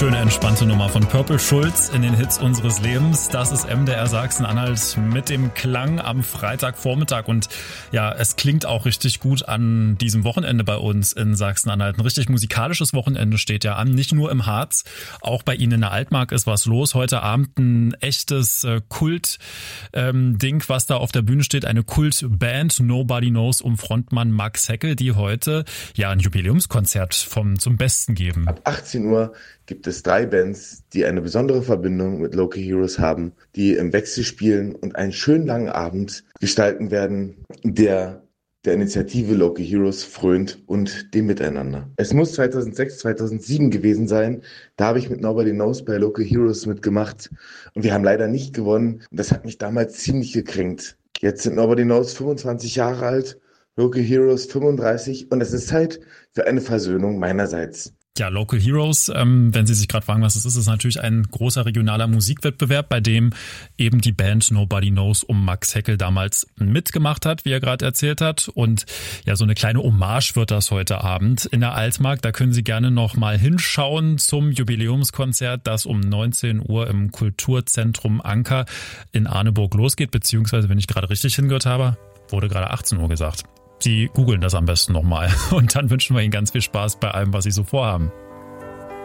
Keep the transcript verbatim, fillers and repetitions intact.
Schöne, entspannte Nummer von Purple Schulz in den Hits unseres Lebens. Das ist M D R Sachsen-Anhalt mit dem Klang am Freitagvormittag. Und ja, es klingt auch richtig gut an diesem Wochenende bei uns in Sachsen-Anhalt. Ein richtig musikalisches Wochenende steht ja an. Nicht nur im Harz, auch bei Ihnen in der Altmark ist was los. Heute Abend ein echtes äh, Kult-Ding, ähm, was da auf der Bühne steht. Eine Kultband, Nobody Knows, um Frontmann Max Heckel, die heute ja ein Jubiläumskonzert vom zum Besten geben. Ab achtzehn Uhr gibt es drei Bands, die eine besondere Verbindung mit Local Heroes haben, die im Wechsel spielen und einen schönen langen Abend gestalten werden, der der Initiative Local Heroes frönt und dem Miteinander. Es muss zweitausendsechs, zweitausendsieben gewesen sein. Da habe ich mit Nobody Knows bei Local Heroes mitgemacht und wir haben leider nicht gewonnen. Und das hat mich damals ziemlich gekränkt. Jetzt sind Nobody Knows fünfundzwanzig Jahre alt, Local Heroes fünfunddreißig und es ist Zeit für eine Versöhnung meinerseits. Ja, Local Heroes, ähm, wenn Sie sich gerade fragen, was es ist, ist natürlich ein großer regionaler Musikwettbewerb, bei dem eben die Band Nobody Knows um Max Heckel damals mitgemacht hat, wie er gerade erzählt hat. Und ja, so eine kleine Hommage wird das heute Abend in der Altmark. Da können Sie gerne noch mal hinschauen zum Jubiläumskonzert, das um neunzehn Uhr im Kulturzentrum Anker in Arneburg losgeht, beziehungsweise, wenn ich gerade richtig hingehört habe, wurde gerade achtzehn Uhr gesagt. Sie googeln das am besten nochmal und dann wünschen wir Ihnen ganz viel Spaß bei allem, was Sie so vorhaben.